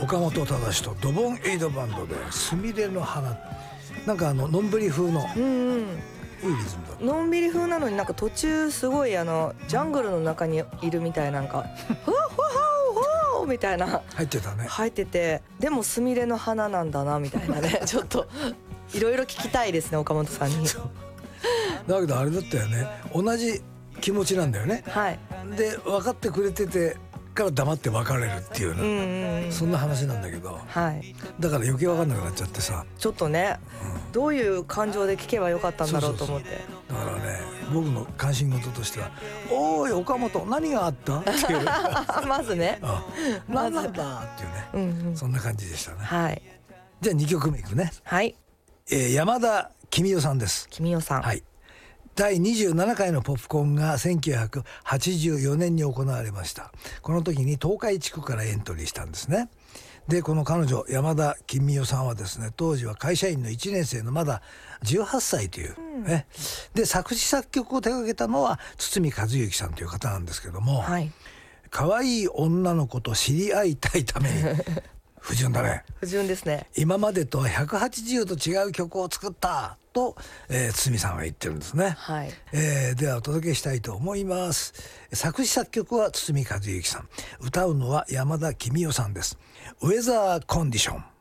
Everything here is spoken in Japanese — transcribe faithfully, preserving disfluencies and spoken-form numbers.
岡本忠とドボンエイドバンドですみれの花、なんかあののんびり風の、うんうん、いいリズムだった。 のんびり風なのになんか途中すごいあのジャングルの中にいるみたいなんかふわふわふわみたいな入ってたね。 入ってて、でもすみれの花なんだなみたいなねちょっといろいろ聞きたいですね岡本さんに。 だけどあれだったよね、同じ気持ちなんだよね。 はい。で分かってくれててから黙って別れるっていうな、うんうん、そんな話なんだけど、はい、だから余計分かんなくなっちゃってさ、 ちょっとね、うん、どういう感情で聞けばよかったんだろうと思って。 そうそうそう、だからね僕の関心事としてはおーい岡本何があったっていうまずね何なんだっていうね、うんうん、そんな感じでしたね。 はい。 じゃあにきょくめいくね。 はい、 えー、山田君代さんです。 君代さん、 はい、だいにじゅうななかいのポップコーンがせんきゅうひゃくはちじゅうよねんに行われました。この時に東海地区からエントリーしたんですね。でこの彼女山田君代さんはですね、当時は会社員のいちねんせいのまだじゅうはっさいという、うんね、で作詞作曲を手掛けたのは堤和之さんという方なんですけども、はい、可愛い女の子と知り合いたいために不純だね。 不純ですね。 今までとはひゃくはちじゅうど違う曲を作ったと、えー、堤さんは言ってるんですね。はい、えー、ではお届けしたいと思います。作詞作曲は堤和之さん、歌うのは山田君代さんです。ウェザーコンディション。